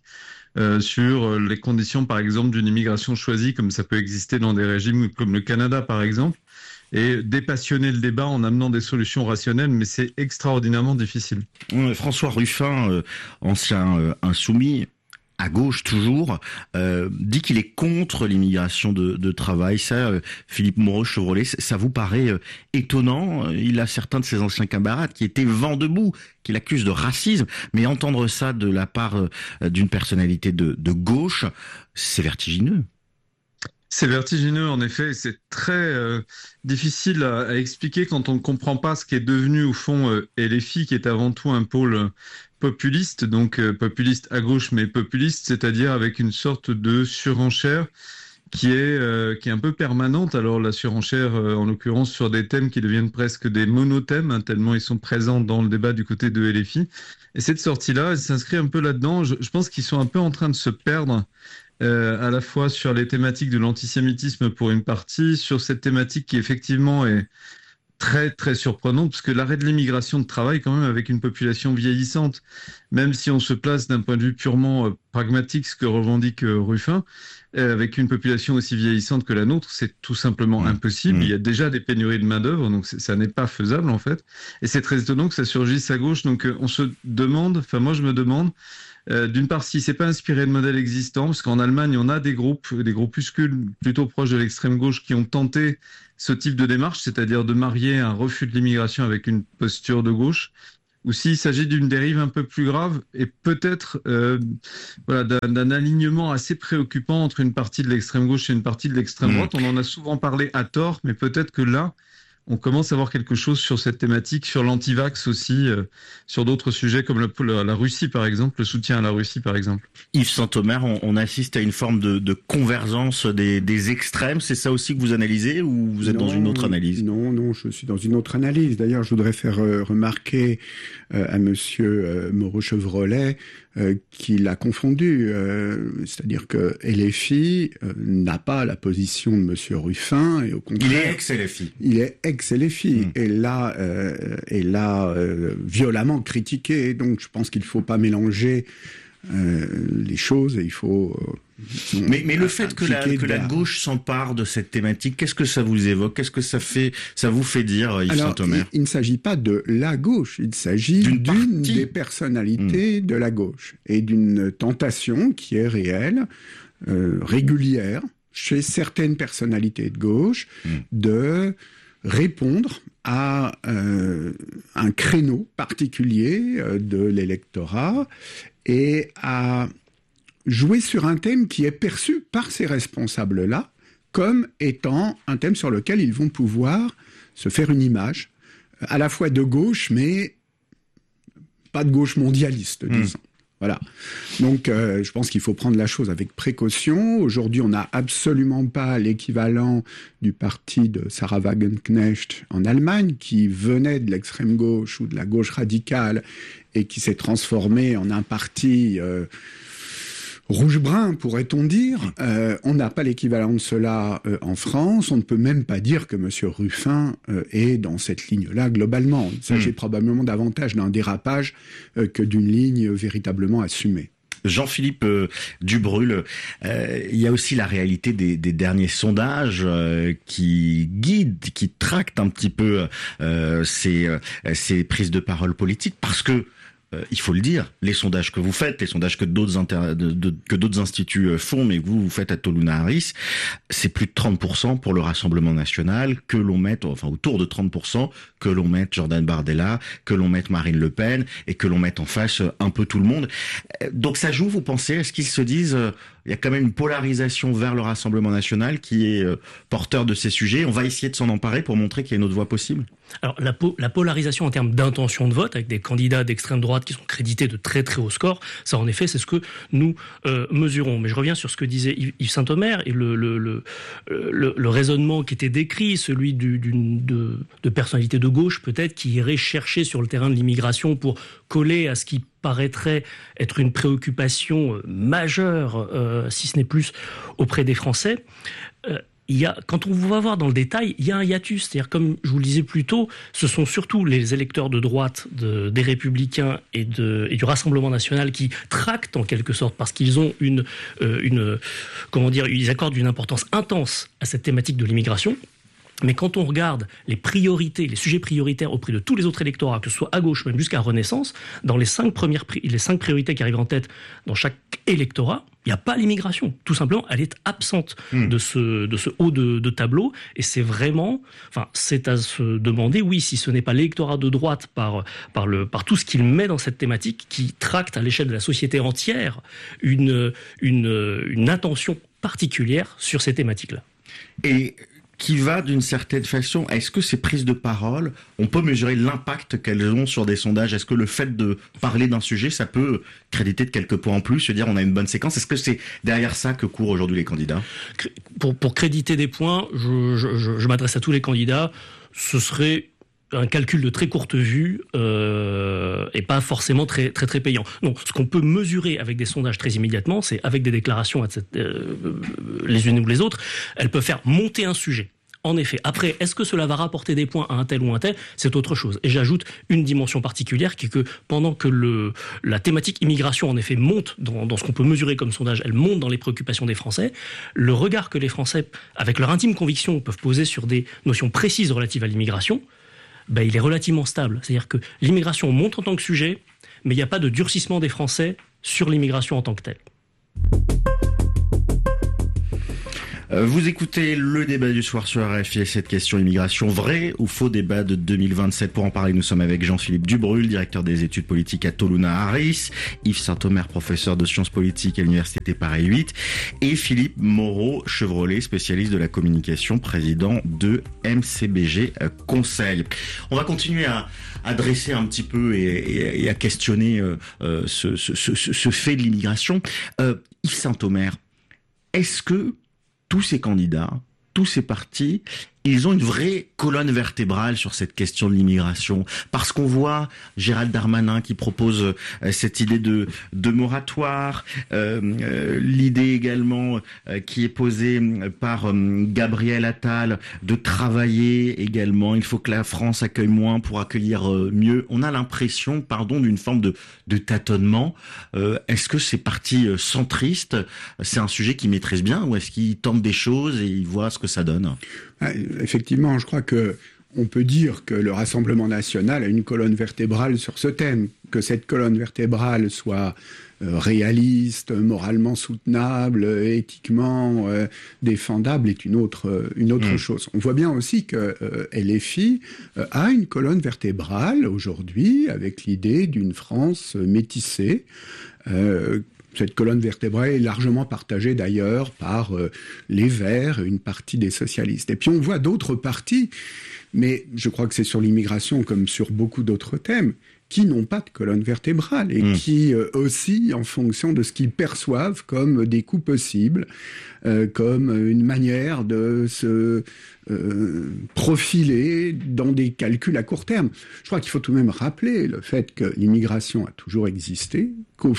sur les conditions, par exemple, d'une immigration choisie, comme ça peut exister dans des régimes comme le Canada, par exemple, et dépassionner le débat en amenant des solutions rationnelles, mais c'est extraordinairement difficile. François Ruffin, ancien insoumis, à gauche toujours, dit qu'il est contre l'immigration de travail. Ça, Philippe Moreau-Chevrolet, ça vous paraît étonnant? Il a certains de ses anciens camarades qui étaient vent debout, qui l'accusent de racisme, mais entendre ça de la part d'une personnalité de gauche, c'est vertigineux. C'est vertigineux, en effet. C'est très difficile à expliquer quand on ne comprend pas ce qui est devenu, au fond, LFI, qui est avant tout un pôle populiste, donc populiste à gauche, mais populiste, c'est-à-dire avec une sorte de surenchère qui est un peu permanente. Alors la surenchère, en l'occurrence, sur des thèmes qui deviennent presque des monothèmes, hein, tellement ils sont présents dans le débat du côté de LFI. Et cette sortie-là, elle s'inscrit un peu là-dedans. Je pense qu'ils sont un peu en train de se perdre, à la fois sur les thématiques de l'antisémitisme pour une partie, sur cette thématique qui effectivement est très très surprenante, parce que l'arrêt de l'immigration de travail, quand même, avec une population vieillissante, même si on se place d'un point de vue purement pragmatique, ce que revendique Ruffin, avec une population aussi vieillissante que la nôtre, c'est tout simplement impossible. Il y a déjà des pénuries de main-d'œuvre, donc ça n'est pas faisable en fait. Et c'est très étonnant que ça surgisse à gauche. Donc on se demande, enfin moi je me demande, d'une part, si c'est pas inspiré de modèles existants, parce qu'en Allemagne, on a des groupuscules plutôt proches de l'extrême gauche qui ont tenté ce type de démarche, c'est-à-dire de marier un refus de l'immigration avec une posture de gauche, ou s'il s'agit d'une dérive un peu plus grave et peut-être d'un alignement assez préoccupant entre une partie de l'extrême gauche et une partie de l'extrême droite. On en a souvent parlé à tort, mais peut-être que là, on commence à voir quelque chose sur cette thématique, sur l'antivax aussi, sur d'autres sujets comme la Russie par exemple, le soutien à la Russie par exemple. Yves Saint-Omer, on assiste à une forme de convergence des extrêmes, c'est ça aussi que vous analysez ou vous êtes dans une autre analyse? Non, je suis dans une autre analyse. D'ailleurs, je voudrais faire remarquer à monsieur Moreau-Chevrolet qui l'a confondu. C'est-à-dire que LFI n'a pas la position de Monsieur Ruffin, et au contraire... Il est ex-LFI. Il est ex-LFI, et l'a violemment critiqué. Donc je pense qu'il ne faut pas mélanger les choses, et il faut... Mais le fait que la gauche s'empare de cette thématique, qu'est-ce que ça vous évoque? Qu'est-ce que ça vous fait dire, Yves Saint-Omer? Il ne s'agit pas de la gauche, il s'agit d'une des personnalités de la gauche, et d'une tentation qui est réelle, régulière, chez certaines personnalités de gauche, de répondre à un créneau particulier de l'électorat, et à jouer sur un thème qui est perçu par ces responsables-là comme étant un thème sur lequel ils vont pouvoir se faire une image, à la fois de gauche, mais pas de gauche mondialiste, disons. Voilà. Donc, je pense qu'il faut prendre la chose avec précaution. Aujourd'hui, on n'a absolument pas l'équivalent du parti de Sarah Wagenknecht en Allemagne, qui venait de l'extrême gauche ou de la gauche radicale et qui s'est transformé en un parti rouge-brun, pourrait-on dire. On n'a pas l'équivalent de cela en France. On ne peut même pas dire que M. Ruffin est dans cette ligne-là globalement. Il s'agit probablement davantage d'un dérapage que d'une ligne véritablement assumée. Jean-Philippe Dubrulle, il y a aussi la réalité des derniers sondages qui guident, qui tractent un petit peu ces prises de parole politiques, parce que il faut le dire, les sondages que vous faites, les sondages que d'autres instituts font, mais que vous faites à Toluna Harris, c'est plus de 30% pour le Rassemblement national, que l'on mette, enfin autour de 30%, que l'on mette Jordan Bardella, que l'on mette Marine Le Pen, et que l'on mette en face un peu tout le monde. Donc ça joue, vous pensez? Est-ce qu'ils se disent, il y a quand même une polarisation vers le Rassemblement national qui est porteur de ces sujets, on va essayer de s'en emparer pour montrer qu'il y a une autre voie possible? Alors la polarisation en termes d'intention de vote, avec des candidats d'extrême droite qui sont crédités de très très hauts scores, ça en effet c'est ce que nous mesurons. Mais je reviens sur ce que disait Yves Saint-Omer et le raisonnement qui était décrit, celui de personnalités de gauche peut-être qui iraient chercher sur le terrain de l'immigration pour coller à ce qui paraîtrait être une préoccupation majeure, si ce n'est plus, auprès des Français. Quand on va voir dans le détail, il y a un hiatus. C'est-à-dire, comme je vous le disais plus tôt, ce sont surtout les électeurs de droite des Républicains et du Rassemblement national qui tractent en quelque sorte, parce qu'ils ont ils accordent une importance intense à cette thématique de l'immigration. Mais quand on regarde les priorités, les sujets prioritaires auprès de tous les autres électorats, que ce soit à gauche, même jusqu'à Renaissance, dans les 5 priorités qui arrivent en tête dans chaque électorat, il n'y a pas l'immigration. Tout simplement, elle est absente de ce haut de tableau. Et c'est vraiment, c'est à se demander, oui, si ce n'est pas l'électorat de droite par tout ce qu'il met dans cette thématique qui tracte à l'échelle de la société entière une attention particulière sur ces thématiques-là. Et qui va d'une certaine façon, est-ce que ces prises de parole, on peut mesurer l'impact qu'elles ont sur des sondages? Est-ce que le fait de parler d'un sujet, ça peut créditer de quelques points en plus, se dire on a une bonne séquence? Est-ce que c'est derrière ça que courent aujourd'hui les candidats? Pour créditer des points, je m'adresse à tous les candidats, ce serait un calcul de très courte vue et pas forcément très très très payant. Non, ce qu'on peut mesurer avec des sondages très immédiatement, c'est avec des déclarations les unes ou les autres, elles peuvent faire monter un sujet. En effet. Après, est-ce que cela va rapporter des points à un tel ou un tel? C'est autre chose. Et j'ajoute une dimension particulière qui est que pendant que la thématique immigration, en effet, monte dans ce qu'on peut mesurer comme sondage, elle monte dans les préoccupations des Français, le regard que les Français, avec leur intime conviction, peuvent poser sur des notions précises relatives à l'immigration, il est relativement stable. C'est-à-dire que l'immigration monte en tant que sujet, mais il n'y a pas de durcissement des Français sur l'immigration en tant que telle. Vous écoutez le débat du soir sur RFI et cette question immigration, vrai ou faux débat de 2027. Pour en parler, nous sommes avec Jean-Philippe Dubrulle, directeur des études politiques à Toluna Harris, Yves Saint-Omer, professeur de sciences politiques à l'université Paris 8, et Philippe Moreau-Chevrolet, spécialiste de la communication, président de MCBG Conseil. On va continuer à dresser un petit peu et à questionner ce fait de l'immigration. Yves Saint-Omer, est-ce que tous ces candidats, tous ces partis ils ont une vraie colonne vertébrale sur cette question de l'immigration, parce qu'on voit Gérald Darmanin qui propose cette idée de moratoire, l'idée également qui est posée par Gabriel Attal de travailler également. Il faut que la France accueille moins pour accueillir mieux. On a l'impression, d'une forme de tâtonnement. Est-ce que ces partis centristes, c'est un sujet qu'ils maîtrisent bien, ou est-ce qu'ils tentent des choses et ils voient ce que ça donne? Effectivement, je crois que on peut dire que le Rassemblement national a une colonne vertébrale sur ce thème. Que cette colonne vertébrale soit réaliste, moralement soutenable, éthiquement défendable est une autre chose. On voit bien aussi que LFI a une colonne vertébrale aujourd'hui avec l'idée d'une France métissée. Cette colonne vertébrale est largement partagée d'ailleurs par les Verts, une partie des socialistes. Et puis on voit d'autres partis, mais je crois que c'est sur l'immigration comme sur beaucoup d'autres thèmes, qui n'ont pas de colonne vertébrale et qui oscillent en fonction de ce qu'ils perçoivent comme des coûts possibles, comme une manière de se profiler dans des calculs à court terme. Je crois qu'il faut tout de même rappeler le fait que l'immigration a toujours existé, qu'au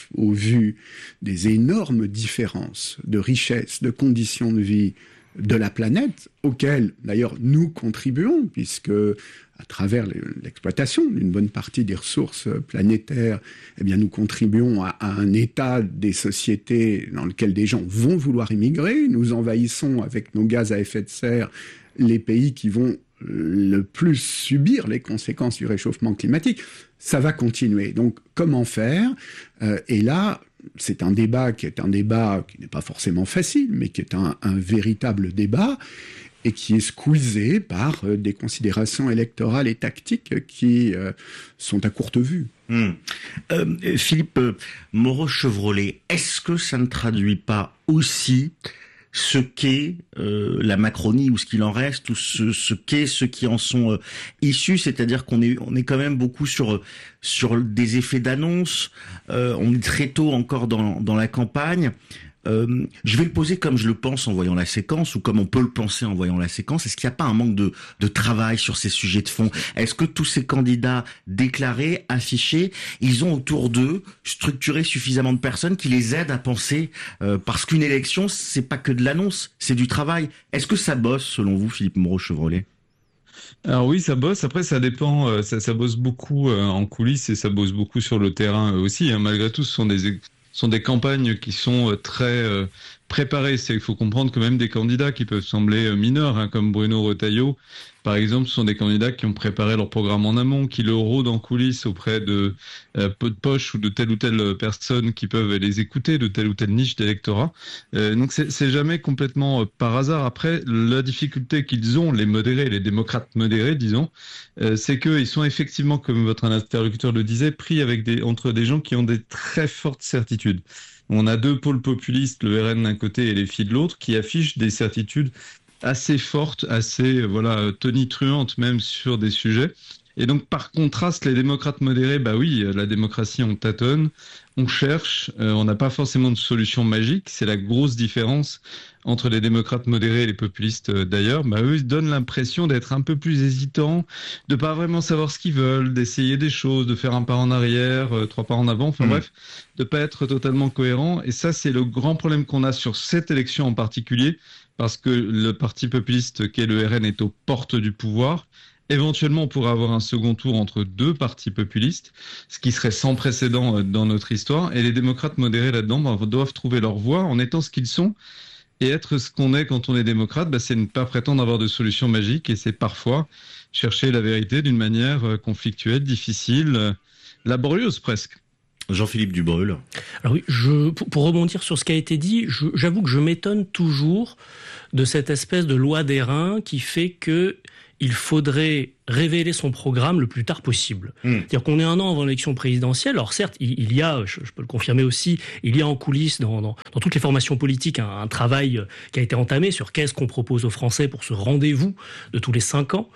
vu des énormes différences de richesse, de conditions de vie de la planète, auxquelles d'ailleurs nous contribuons, puisque à travers l'exploitation d'une bonne partie des ressources planétaires, eh bien nous contribuons à un état des sociétés dans lequel des gens vont vouloir immigrer. Nous envahissons avec nos gaz à effet de serre les pays qui vont le plus subir les conséquences du réchauffement climatique. Ça va continuer. Donc comment faire ? Et là, c'est un débat qui n'est pas forcément facile, mais qui est un véritable débat et qui est squeezé par des considérations électorales et tactiques qui sont à courte vue. Philippe Moreau-Chevrolet, est-ce que ça ne traduit pas aussi ce qu'est la Macronie, ou ce qu'il en reste, ou ce qu'est ceux qui en sont issus, c'est-à-dire qu'on est quand même beaucoup sur des effets d'annonce, on est très tôt encore dans la campagne. Je vais le poser comme je le pense en voyant la séquence, ou comme on peut le penser en voyant la séquence. Est-ce qu'il n'y a pas un manque de travail sur ces sujets de fond ? Est-ce que tous ces candidats déclarés, affichés, ils ont autour d'eux structuré suffisamment de personnes qui les aident à penser, parce qu'une élection, c'est pas que de l'annonce, c'est du travail. Est-ce que ça bosse, selon vous, Philippe Moreau-Chevrolet ? Alors oui, ça bosse. Après, ça dépend. Ça bosse beaucoup en coulisses, et ça bosse beaucoup sur le terrain aussi. Malgré tout, ce sont des campagnes qui sont très préparées. Il faut comprendre que même des candidats qui peuvent sembler mineurs, comme Bruno Retailleau, par exemple, ce sont des candidats qui ont préparé leur programme en amont, qui le rôdent en coulisses auprès de peu de poche ou de telle ou telle personne qui peuvent les écouter, de telle ou telle niche d'électorat. Donc c'est jamais complètement par hasard. Après, la difficulté qu'ils ont, les modérés, les démocrates modérés, disons, c'est qu'ils sont effectivement, comme votre interlocuteur le disait, pris entre des gens qui ont des très fortes certitudes. On a deux pôles populistes, le RN d'un côté et les filles de l'autre, qui affichent des certitudes assez fortes, assez tonitruantes même sur des sujets. Et donc par contraste, les démocrates modérés, la démocratie on tâtonne, on cherche, on n'a pas forcément de solution magique. C'est la grosse différence entre les démocrates modérés et les populistes d'ailleurs. Eux, ils donnent l'impression d'être un peu plus hésitants, de pas vraiment savoir ce qu'ils veulent, d'essayer des choses, de faire un pas en arrière, 3 pas en avant, bref, de pas être totalement cohérent. Et ça, c'est le grand problème qu'on a sur cette élection en particulier, parce que le parti populiste qu'est le RN est aux portes du pouvoir. Éventuellement, on pourrait avoir un second tour entre deux partis populistes, ce qui serait sans précédent dans notre histoire. Et les démocrates modérés là-dedans doivent trouver leur voie en étant ce qu'ils sont. Et être ce qu'on est quand on est démocrate, c'est ne pas prétendre avoir de solution magique, et c'est parfois chercher la vérité d'une manière conflictuelle, difficile, laborieuse presque. Jean-Philippe Dubreul. Alors oui, pour rebondir sur ce qui a été dit, j'avoue que je m'étonne toujours de cette espèce de loi d'airain qui fait que il faudrait révéler son programme le plus tard possible. C'est-à-dire qu'on est 1 an avant l'élection présidentielle. Alors certes, il y a, je peux le confirmer aussi, il y a en coulisses dans toutes les formations politiques un travail qui a été entamé sur qu'est-ce qu'on propose aux Français pour ce rendez-vous de tous les 5 ans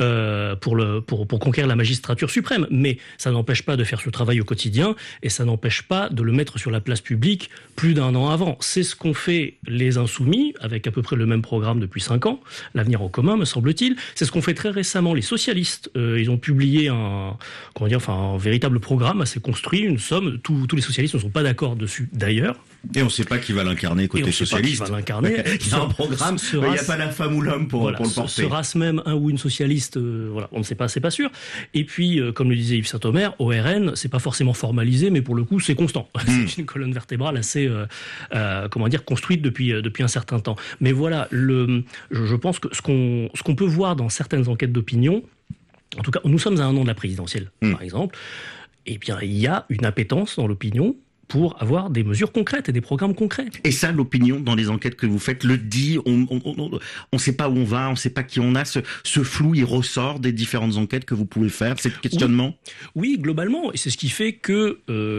pour conquérir la magistrature suprême. Mais ça n'empêche pas de faire ce travail au quotidien, et ça n'empêche pas de le mettre sur la place publique plus d'1 an avant. C'est ce qu'ont fait les Insoumis avec à peu près le même programme depuis 5 ans, l'avenir en commun, me semble-t-il. C'est ce qu'ont fait très récemment les socialistes. Ils ont publié un véritable programme assez construit, une somme. Tous les socialistes ne sont pas d'accord dessus, d'ailleurs. Et on ne sait pas qui va l'incarner côté socialiste. Il y a un programme, il n'y a pas la femme ou l'homme pour le porter. Sera-ce même un ou une socialiste, on ne sait pas, c'est pas sûr. Et puis, comme le disait Yves Saint-Omer, au RN, c'est pas forcément formalisé, mais pour le coup, c'est constant. C'est une colonne vertébrale assez, construite depuis un certain temps. Mais voilà, je pense que ce qu'on peut voir dans certaines enquêtes d'opinion, en tout cas, nous sommes à un an de la présidentielle, par exemple, eh bien, il y a une appétence dans l'opinion pour avoir des mesures concrètes et des programmes concrets. Et ça, l'opinion, dans les enquêtes que vous faites, le dit, on ne sait pas où on va, on ne sait pas qui on a, ce flou, il ressort des différentes enquêtes que vous pouvez faire, ces questionnements. Oui, globalement, et c'est ce qui fait que,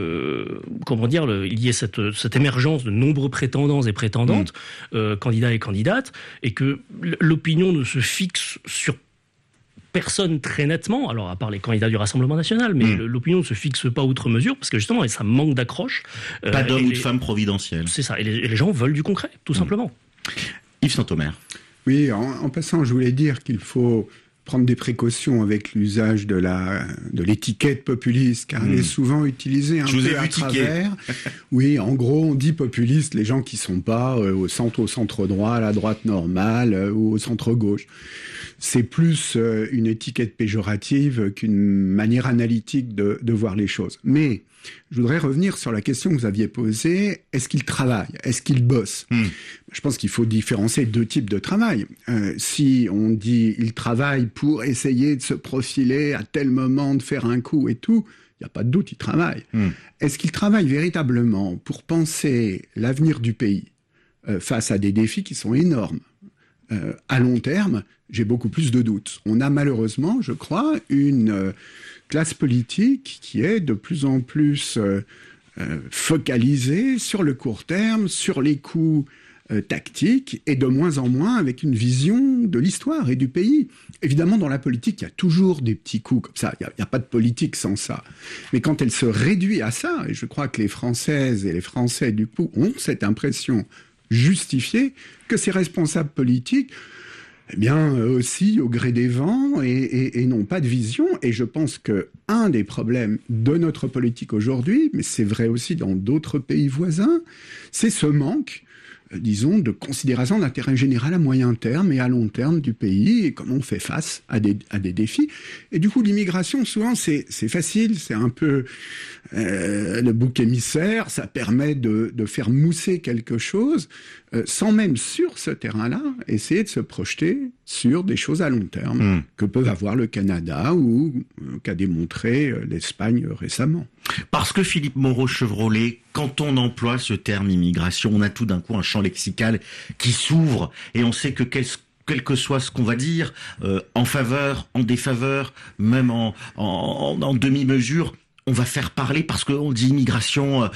il y ait cette émergence de nombreux prétendants et prétendantes, candidats et candidates, et que l'opinion ne se fixe sur personne très nettement, alors à part les candidats du Rassemblement national, mais l'opinion ne se fixe pas outre mesure, parce que justement, ça manque d'accroche. Pas d'homme ou de femme providentielle. C'est ça, et les gens veulent du concret, tout simplement. Yves Saint-Omer. Oui, en passant, je voulais dire qu'il faut prendre des précautions avec l'usage de l'étiquette populiste, car elle est souvent utilisée un peu à travers. Oui, en gros, on dit populiste les gens qui sont pas au centre droit, à la droite normale ou au centre gauche. C'est plus une étiquette péjorative qu'une manière analytique de voir les choses. Mais je voudrais revenir sur la question que vous aviez posée. Est-ce qu'ils travaillent ? Est-ce qu'ils bossent ? Je pense qu'il faut différencier 2 types de travail. Si on dit ils travaillent pour essayer de se profiler à tel moment, de faire un coup et tout, il n'y a pas de doute, ils travaillent. Est-ce qu'ils travaillent véritablement pour penser l'avenir du pays face à des défis qui sont énormes ? À long terme, j'ai beaucoup plus de doutes. On a malheureusement, je crois, une classe politique qui est de plus en plus focalisée sur le court terme, sur les coups tactiques, et de moins en moins avec une vision de l'histoire et du pays. Évidemment, dans la politique, il y a toujours des petits coups comme ça. Il n'y a pas de politique sans ça. Mais quand elle se réduit à ça, et je crois que les Françaises et les Français, du coup, ont cette impression justifiée que ces responsables politiques aussi au gré des vents et n'ont pas de vision. Et je pense que un des problèmes de notre politique aujourd'hui, mais c'est vrai aussi dans d'autres pays voisins, c'est ce manque, disons, de considération d'intérêt général à moyen terme et à long terme du pays et comment on fait face à des défis. Et du coup, l'immigration, souvent, c'est facile, c'est un peu le bouc émissaire, ça permet de faire mousser quelque chose sans même sur ce terrain-là essayer de se projeter sur des choses à long terme que peuvent avoir le Canada ou qu'a démontré l'Espagne récemment. Parce que Philippe Moreau-Chevrolet, quand on emploie ce terme immigration, on a tout d'un coup un champ lexical qui s'ouvre et on sait que quel que soit ce qu'on va dire, en faveur, en défaveur, même en demi-mesure, on va faire parler parce qu'on dit immigration,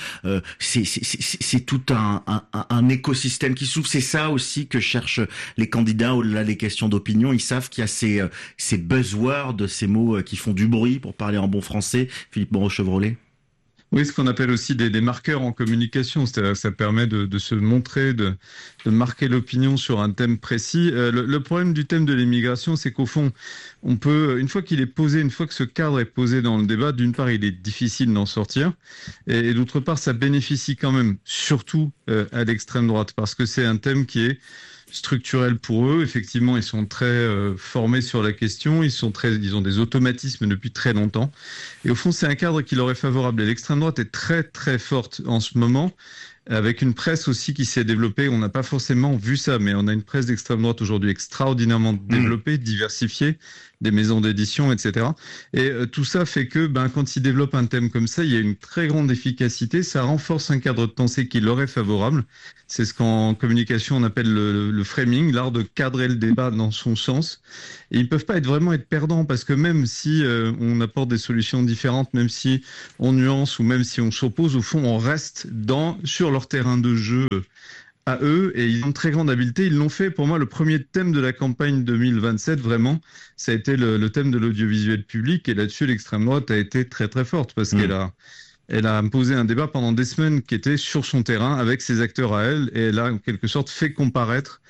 c'est tout un écosystème qui s'ouvre. C'est ça aussi que cherchent les candidats au-delà des questions d'opinion. Ils savent qu'il y a ces buzzwords, ces mots qui font du bruit, pour parler en bon français. Philippe Moreau-Chevrolet. Oui, ce qu'on appelle aussi des marqueurs en communication, c'est-à-dire ça permet de se montrer, de marquer l'opinion sur un thème précis. Le problème du thème de l'immigration, c'est qu'au fond, on peut, une fois qu'il est posé, une fois que ce cadre est posé dans le débat, d'une part, il est difficile d'en sortir, et d'autre part, ça bénéficie quand même, surtout à l'extrême droite, parce que c'est un thème qui est structurel pour eux. Effectivement, ils sont très formés sur la question, ils ont des automatismes depuis très longtemps. Et au fond, c'est un cadre qui leur est favorable. Et l'extrême droite est très très forte en ce moment, avec une presse aussi qui s'est développée. On n'a pas forcément vu ça, mais on a une presse d'extrême droite aujourd'hui extraordinairement développée, diversifiée, des maisons d'édition, etc. Et tout ça fait que quand ils développent un thème comme ça, il y a une très grande efficacité, ça renforce un cadre de pensée qui leur est favorable. C'est ce qu'en communication on appelle le framing, l'art de cadrer le débat dans son sens. Et ils ne peuvent pas vraiment être perdants, parce que même si on apporte des solutions différentes, même si on nuance ou même si on s'oppose, au fond on reste sur leur terrain de jeu à eux, et ils ont une très grande habileté. Ils l'ont fait, pour moi, le premier thème de la campagne 2027, vraiment, ça a été le thème de l'audiovisuel public, et là-dessus, l'extrême droite a été très très forte, parce qu'elle a imposé un débat pendant des semaines qui était sur son terrain, avec ses acteurs à elle, et elle a en quelque sorte fait comparaître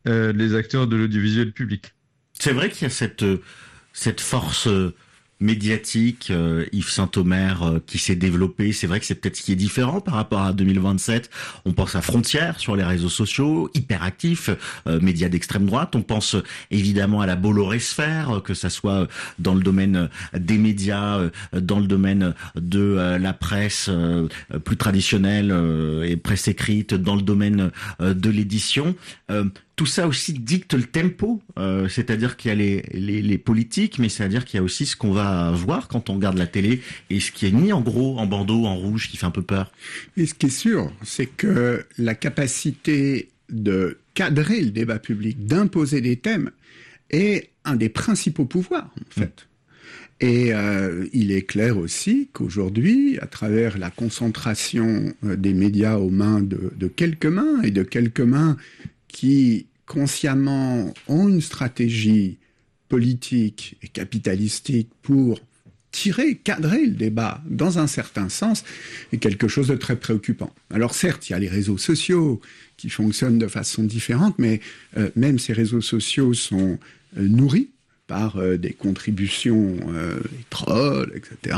les acteurs de l'audiovisuel public. C'est vrai qu'il y a cette force médiatique, Yves Saint-Omer, qui s'est développée. C'est vrai que c'est peut-être ce qui est différent par rapport à 2027. On pense à Frontières sur les réseaux sociaux, hyperactifs, médias d'extrême droite. On pense évidemment à la Bolloré-sphère, que ça soit dans le domaine des médias, dans le domaine de la presse plus traditionnelle et presse écrite, dans le domaine de l'édition. Tout ça aussi dicte le tempo, c'est-à-dire qu'il y a les politiques, mais c'est-à-dire qu'il y a aussi ce qu'on va voir quand on regarde la télé et ce qui est mis en gros, en bandeau, en rouge, qui fait un peu peur. Et ce qui est sûr, c'est que la capacité de cadrer le débat public, d'imposer des thèmes, est un des principaux pouvoirs, en fait. Et il est clair aussi qu'aujourd'hui, à travers la concentration des médias aux mains de quelques mains, et de quelques mains qui consciemment ont une stratégie politique et capitalistique pour cadrer le débat dans un certain sens, est quelque chose de très préoccupant. Alors certes, il y a les réseaux sociaux qui fonctionnent de façon différente, mais même ces réseaux sociaux sont nourris par des contributions, des trolls, etc.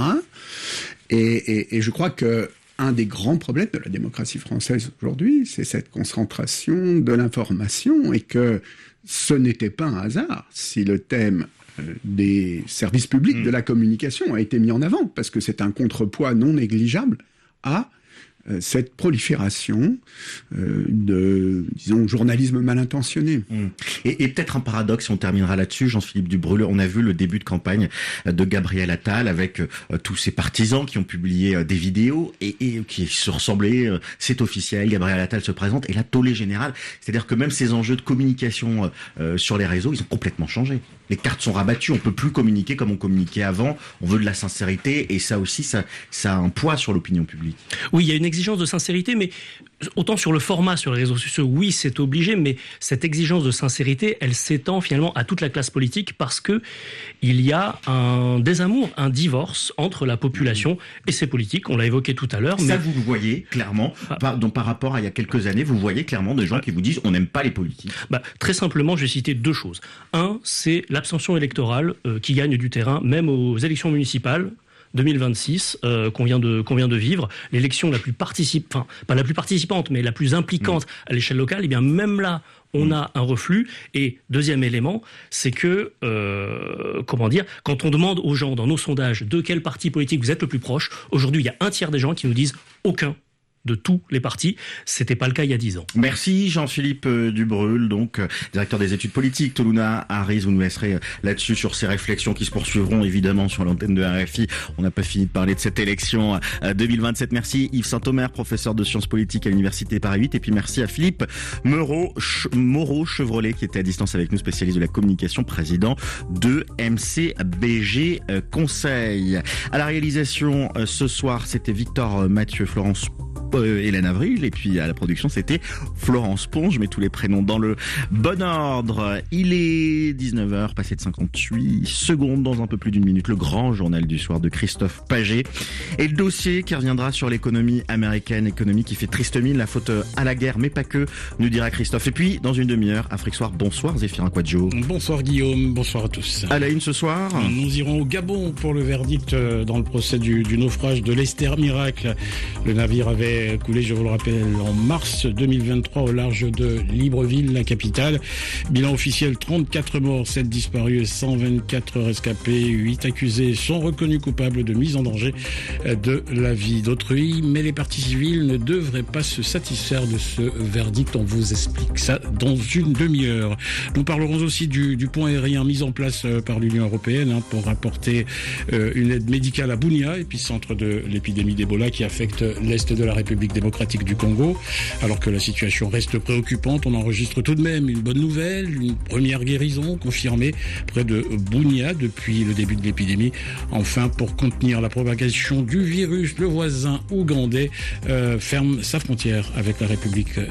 Et je crois que un des grands problèmes de la démocratie française aujourd'hui, c'est cette concentration de l'information, et que ce n'était pas un hasard si le thème des services publics de la communication a été mis en avant, parce que c'est un contrepoids non négligeable à cette prolifération de, disons, journalisme mal intentionné. Et peut-être un paradoxe, on terminera là-dessus, Jean-Philippe Dubreuil. On a vu le début de campagne de Gabriel Attal avec tous ses partisans qui ont publié des vidéos et qui se ressemblaient. C'est officiel, Gabriel Attal se présente, et la tollée générale. C'est-à-dire que même ces enjeux de communication sur les réseaux, ils ont complètement changé. Les cartes sont rabattues, on peut plus communiquer comme on communiquait avant, on veut de la sincérité, et ça aussi, ça a un poids sur l'opinion publique. Oui, il y a une exigence de sincérité, mais autant sur le format sur les réseaux sociaux, oui, c'est obligé, mais cette exigence de sincérité, elle s'étend finalement à toute la classe politique, parce que il y a un désamour, un divorce entre la population et ses politiques. On l'a évoqué tout à l'heure. Ça, vous le voyez clairement, par rapport à il y a quelques années, vous voyez clairement des gens qui vous disent on n'aime pas les politiques. Très simplement, je vais citer deux choses. Un, c'est l'abstention électorale qui gagne du terrain, même aux élections municipales 2026 qu'on vient de vivre, l'élection la plus pas la plus participante, mais la plus impliquante à l'échelle locale. Et bien même là, on a un reflux. Et deuxième élément, c'est que quand on demande aux gens dans nos sondages de quel parti politique vous êtes le plus proche, aujourd'hui il y a un tiers des gens qui nous disent aucun de tous les partis. C'était pas le cas il y a 10 ans. Merci Jean-Philippe Dubreuil, donc directeur des études politiques Toluna Harris. Vous nous laisserez là-dessus sur ces réflexions qui se poursuivront évidemment sur l'antenne de RFI. On n'a pas fini de parler de cette élection 2027. Merci Yves Saint-Omer, professeur de sciences politiques à l'université Paris 8, et puis merci à Philippe Moreau-Chevrolet qui était à distance avec nous, spécialiste de la communication, président de MCBG Conseil. À la réalisation ce soir, c'était Victor Mathieu, Florence Hélène Avril, et puis à la production c'était Florence Pon. Je mets tous les prénoms dans le bon ordre. Il est 19h, passé de 58 secondes. Dans un peu plus d'une minute, le grand journal du soir de Christophe Paget et le dossier qui reviendra sur l'économie américaine, économie qui fait triste mine, la faute à la guerre, mais pas que, nous dira Christophe. Et puis dans une demi-heure, Afrique Soir. Bonsoir Zéphirin Quadjo. Bonsoir Guillaume, bonsoir à tous. À la une ce soir, nous irons au Gabon pour le verdict dans le procès du naufrage de l'Esther Miracle. Le navire avait coulé, je vous le rappelle, en mars 2023 au large de Libreville, la capitale. Bilan officiel, 34 morts, 7 disparus et 124 rescapés. 8 accusés sont reconnus coupables de mise en danger de la vie d'autrui. Mais les parties civiles ne devraient pas se satisfaire de ce verdict. On vous explique ça dans une demi-heure. Nous parlerons aussi du pont aérien mis en place par l'Union européenne pour apporter une aide médicale à Bunia, épicentre de l'épidémie d'Ebola qui affecte l'Est de la République démocratique du Congo. Alors que la situation reste préoccupante, on enregistre tout de même une bonne nouvelle, une première guérison confirmée près de Bunia depuis le début de l'épidémie. Enfin, pour contenir la propagation du virus, le voisin ougandais ferme sa frontière avec la République